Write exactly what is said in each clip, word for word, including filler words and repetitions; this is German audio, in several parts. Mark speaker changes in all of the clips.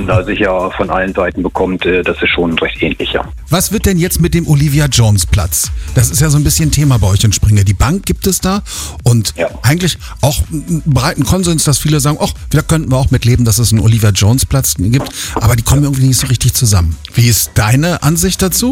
Speaker 1: da sicher von allen Seiten bekommt, äh, das ist schon recht ähnlich, ja.
Speaker 2: Was wird denn jetzt mit dem Olivia Jones Platz? Das ist ja so ein bisschen Thema bei euch in Springe. Die Bank gibt es da und ja. eigentlich auch einen breiten Konsens, dass viele sagen, ach, da könnten wir auch mitleben, dass es einen Olivia Jones Platz gibt, aber die kommen irgendwie nicht so richtig zusammen. Wie ist deine Ansicht dazu?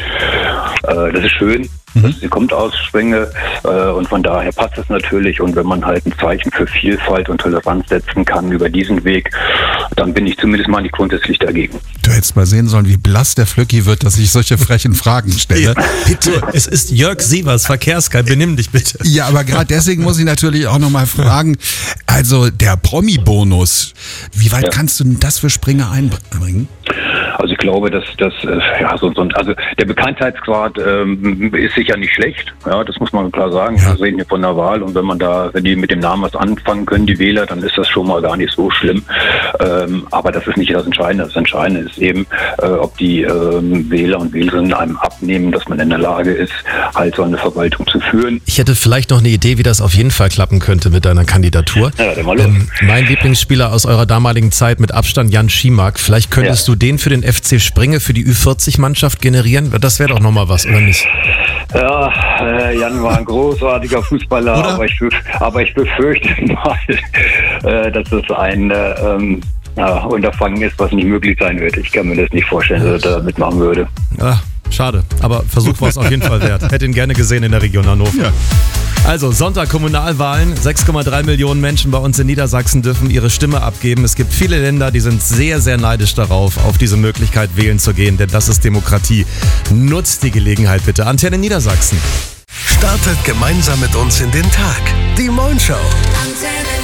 Speaker 1: Äh, das ist schön. Mhm. Sie kommt aus Springe äh, und von daher passt es natürlich. Und wenn man halt ein Zeichen für Vielfalt und Toleranz setzen kann über diesen Weg, dann bin ich zumindest mal nicht grundsätzlich dagegen.
Speaker 2: Du hättest mal sehen sollen, wie blass der Flöcki wird, dass ich solche frechen Fragen stelle.
Speaker 3: Ja, bitte, es ist Jörg Sievers, Verkehrsguy, benimm dich bitte.
Speaker 2: Ja, aber gerade deswegen muss ich natürlich auch nochmal fragen, also der Promi-Bonus, wie weit ja. kannst du denn das für Springe einbringen?
Speaker 1: Also ich glaube, dass das ja so, so also der Bekanntheitsgrad ähm, ist sicher nicht schlecht. Ja, das muss man klar sagen. Ja. Wir reden hier von der Wahl und wenn man da, wenn die mit dem Namen was anfangen können, die Wähler, dann ist das schon mal gar nicht so schlimm. Ähm, aber das ist nicht das Entscheidende. Das Entscheidende ist eben, äh, ob die ähm, Wähler und Wählerinnen einem abnehmen, dass man in der Lage ist, halt so eine Verwaltung zu führen.
Speaker 3: Ich hätte vielleicht noch eine Idee, wie das auf jeden Fall klappen könnte mit deiner Kandidatur.
Speaker 1: Ja, dann mal los.
Speaker 3: Ähm, mein Lieblingsspieler aus eurer damaligen Zeit mit Abstand, Jan Schimak. Vielleicht könntest ja. du den für den F C Springe für die Ü vierzig Mannschaft generieren? Das wäre doch nochmal was, oder nicht?
Speaker 1: Ja, äh, Jan war ein großartiger Fußballer, aber ich, aber ich befürchte mal, äh, dass es ein äh, ähm, ja, Unterfangen ist, was nicht möglich sein wird. Ich kann mir das nicht vorstellen, dass er da mitmachen würde.
Speaker 3: Ja, schade, aber Versuch war es auf jeden Fall wert. Hätte ihn gerne gesehen in der Region Hannover. Ja. Also Sonntag Kommunalwahlen, sechs Komma drei Millionen Menschen bei uns in Niedersachsen dürfen ihre Stimme abgeben. Es gibt viele Länder, die sind sehr, sehr neidisch darauf, auf diese Möglichkeit wählen zu gehen, denn das ist Demokratie. Nutzt die Gelegenheit bitte. Antenne Niedersachsen.
Speaker 4: Startet gemeinsam mit uns in den Tag. Die Moin Show.
Speaker 5: Antenne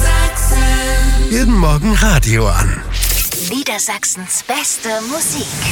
Speaker 5: Niedersachsen.
Speaker 4: Jeden Morgen Radio an.
Speaker 5: Niedersachsens beste Musik.